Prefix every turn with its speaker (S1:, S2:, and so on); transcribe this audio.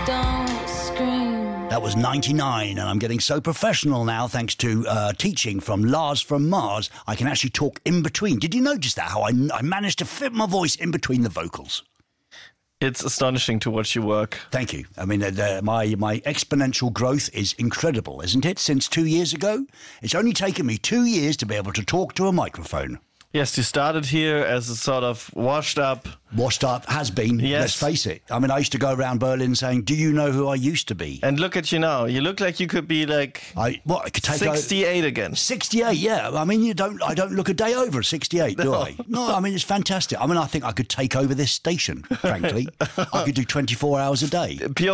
S1: don't scream.
S2: That was 99, and I'm getting so professional now thanks to teaching from Lars from Mars. I can actually talk in between. Did you notice that, how I managed to fit my voice in between the vocals?
S3: It's astonishing to watch you work.
S2: Thank you. I mean, my exponential growth is incredible, isn't it? Since 2 years ago, it's only taken me 2 years to be able to talk to a microphone.
S3: Yes, you started here as a sort of washed up,
S2: has been,
S3: yes.
S2: Let's face it. I mean, I used to go around Berlin saying, do you know who I used to be?
S3: And look at you now. You look like you could be like
S2: I could take
S3: 68 again.
S2: 68, yeah. I mean, I don't look a day over 68, do I? No, I mean, it's fantastic. I mean, I think I could take over this station, frankly. I could do 24 hours a day.
S3: Pure